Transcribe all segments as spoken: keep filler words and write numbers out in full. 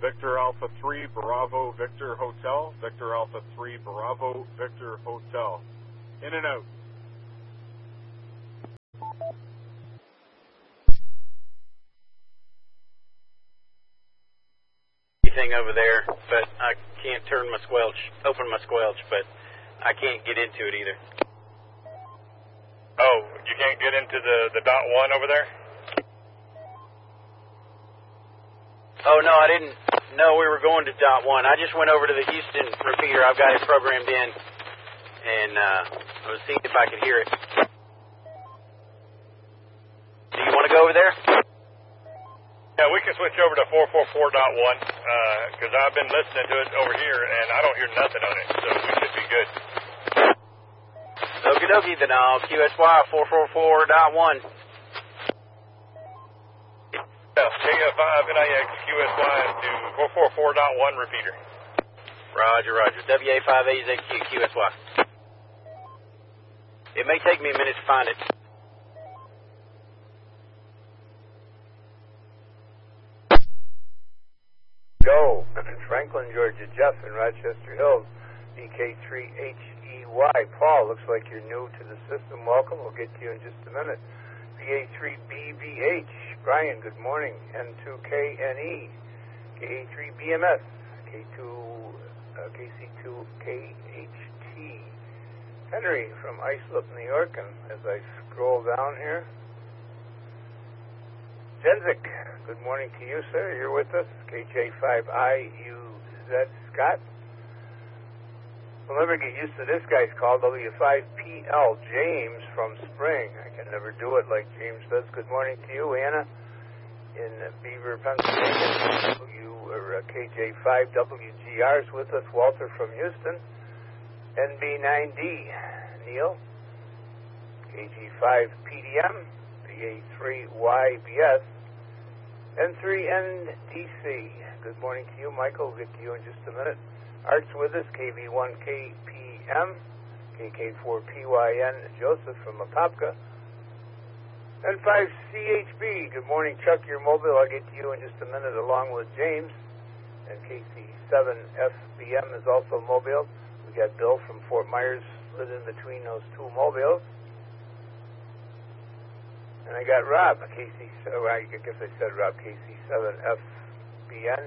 Victor Alpha three Bravo Victor Hotel. Victor Alpha three Bravo Victor Hotel. In and out. Thing over there, but I can't turn my squelch, open my squelch, but I can't get into it either. Oh, you can't get into the, the dot one over there? Oh, no, I didn't know we were going to dot one. I just went over to the Houston repeater. I've got it programmed in, and uh, I was seeing if I could hear it. Do you want to go over there? Yeah, we can switch over to four four four dot one, because uh, I've been listening to it over here, and I don't hear nothing on it, so we should be good. Okie dokie, then I'll Q S Y four four four dot one. Yeah, K F five N I X Q S Y to four four four dot one repeater. Roger, roger. W A five A Z Q Q S Y. It may take me a minute to find it. Go. Franklin, Georgia, Jeff in Rochester Hills, D K three H E Y. Paul, looks like you're new to the system. Welcome. We'll get to you in just a minute. V A three B V H. Brian, good morning. N two K N E. K A three B M S. K two, uh, K C two K H T. Henry from Islip, New York. And as I scroll down here, Jenzik, good morning to you, sir. You're with us. K J five I U Z. Scott. We'll never get used to this guy's call. W five P L. James from Spring. I can never do it like James does. Good morning to you, Anna, in Beaver, Pennsylvania. You are uh, K J five W G R's with us. Walter from Houston. N B nine D. Neil. K G five P D M. P A three Y B S. N three N D C. Good morning to you, Michael. We'll get to you in just a minute. Art's with us, K V one K P M, K K four P Y N, Joseph from Apopka. N five C H B. Good morning, Chuck. You're mobile. I'll get to you in just a minute along with James. And K C seven F B M is also mobile. We got Bill from Fort Myers slid in between those two mobiles. And I got Rob, K C, oh, I guess I said Rob, K C seven F B N.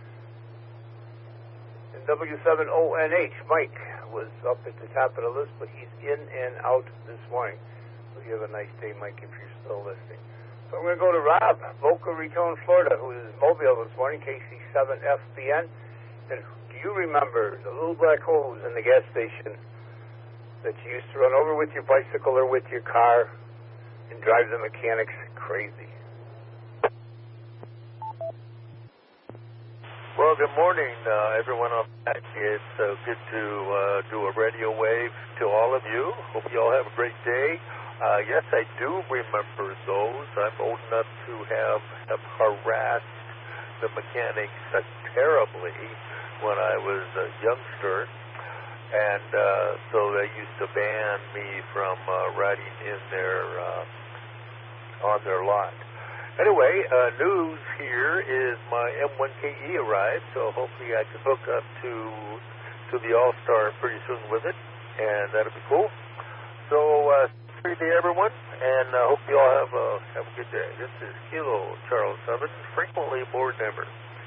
And W seven O N H, Mike, was up at the top of the list, but he's in and out this morning. So you have a nice day, Mike, if you're still listening. So I'm going to go to Rob, Boca Raton, Florida, who is mobile this morning, K C seven F B N. And do you remember the little black holes in the gas station that you used to run over with your bicycle or with your car and drive the mechanics crazy? Well, good morning, uh, everyone on back. It's uh, good to uh, do a radio wave to all of you. Hope you all have a great day. Uh, yes, I do remember those. I'm old enough to have, have harassed the mechanics uh, terribly when I was a youngster. And uh, so they used to ban me from uh, riding in their uh, on their lot. Anyway, uh, news here is my M one K E arrived, so hopefully I can hook up to to the All-Star pretty soon with it, and that'll be cool. So, uh, great day, everyone, and I uh, hope you all have a have a good day. This is Kilo Charles Seven, frequently board member.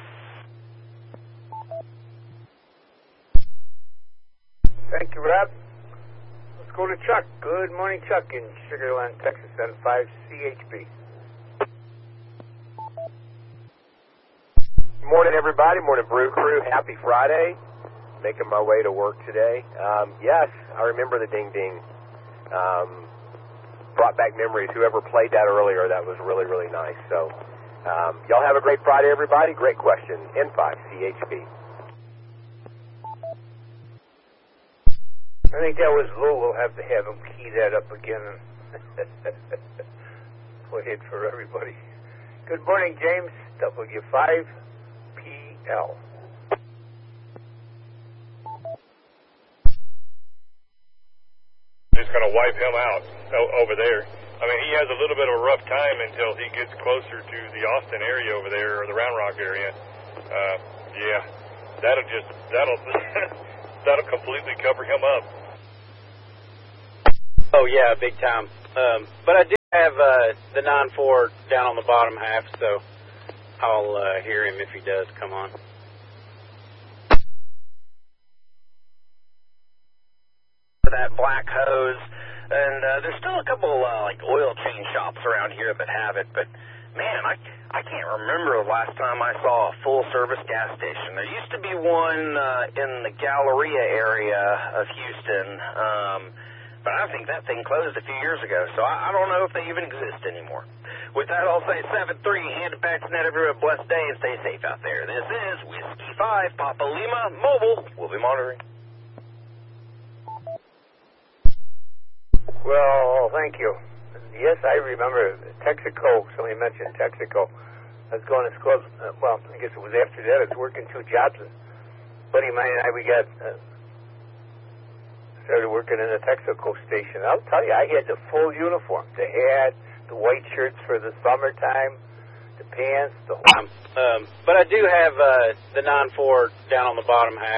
Thank you, Rob. Let's go to Chuck. Good morning, Chuck, in Sugar Land, Texas, N five C H B. Morning, everybody. Morning, Brew Crew. Happy Friday. Making my way to work today. Um, yes, I remember the Ding Ding. Um, brought back memories. Whoever played that earlier, that was really, really nice. So, um, y'all have a great Friday, everybody. Great question. N five C H B. I think that was Lou. We'll have to have him key that up again and play it for everybody. Good morning, James. W five P L. Just going to wipe him out over there. I mean, he has a little bit of a rough time until he gets closer to the Austin area over there, or the Round Rock area. uh, yeah, that'll just that'll that'll completely cover him up. Oh yeah, big time. Um, but I do have uh, the nine four down on the bottom half, so I'll uh, hear him if he does come on. That black hose, and uh, there's still a couple uh, like oil change shops around here that have it, but man, I, I can't remember the last time I saw a full service gas station. There used to be one uh, in the Galleria area of Houston, um, but I think that thing closed a few years ago, so I, I don't know if they even exist anymore. With that, I'll say seven three, hand it back to Net, everyone. Blessed day and stay safe out there. This is Whiskey five, Papa Lima, Mobile. We'll be monitoring. Well, thank you. Yes, I remember Texaco. Somebody mentioned Texaco. I was going to school. Uh, well, I guess it was after that. I was working two jobs. And buddy of mine and I, we got uh, started working in the Texaco station. I'll tell you, I had the full uniform: the hat, the white shirts for the summertime, the pants, the whole. Um, um, but I do have uh, the nine four down on the bottom half.